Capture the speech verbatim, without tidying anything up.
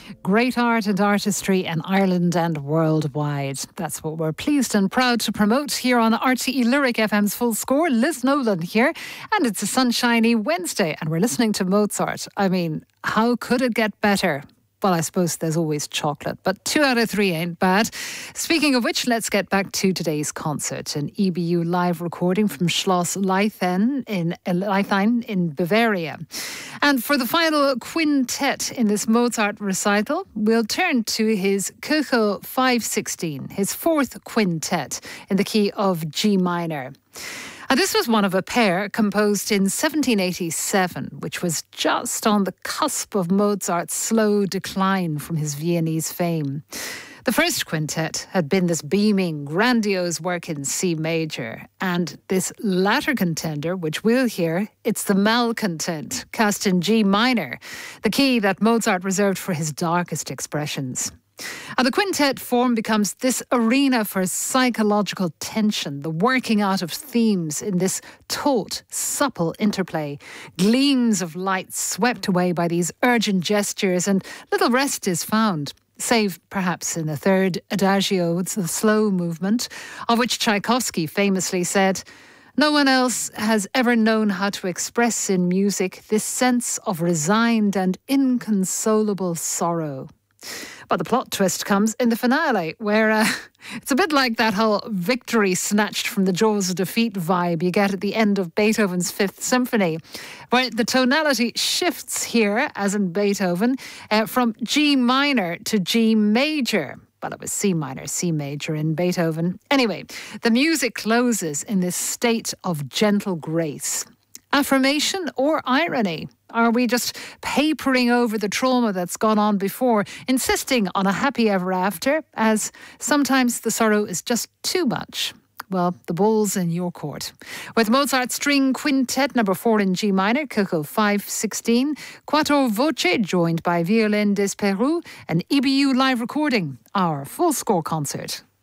Great art and artistry in Ireland and worldwide. That's what we're pleased and proud to promote here on R T E Lyric F M's Full Score. Liz Nolan here, and it's a sunshiny Wednesday, and we're listening to Mozart. I mean, how could it get better? Well, I suppose there's always chocolate, but two out of three ain't bad. Speaking of which, let's get back to today's concert, an E B U live recording from Schloss Leithen in, Leithen in Bavaria. And for the final quintet in this Mozart recital, we'll turn to his Köchel five sixteen, his fourth quintet in the key of G minor. And this was one of a pair composed in seventeen eighty-seven, which was just on the cusp of Mozart's slow decline from his Viennese fame. The first quintet had been this beaming, grandiose work in C major, and this latter contender, which we'll hear, it's the malcontent, cast in G minor, the key that Mozart reserved for his darkest expressions. And the quintet form becomes this arena for psychological tension, the working out of themes in this taut, supple interplay. Gleams of light swept away by these urgent gestures, and little rest is found, save perhaps in the third adagio, it's the slow movement, of which Tchaikovsky famously said, "No one else has ever known how to express in music this sense of resigned and inconsolable sorrow." But the plot twist comes in the finale, where uh, it's a bit like that whole victory snatched from the jaws of defeat vibe you get at the end of Beethoven's Fifth Symphony, where the tonality shifts here, as in Beethoven, uh, from G minor to G major. Well, it was C minor, C major in Beethoven. Anyway, the music closes in this state of gentle grace. Affirmation or irony? Are we just papering over the trauma that's gone on before, insisting on a happy ever after, as sometimes the sorrow is just too much? Well, the ball's in your court. With Mozart's String Quintet number four in G minor, Köchel five sixteen, Quattro Voce, joined by Violin Desperou, an E B U live recording, our Full Score concert.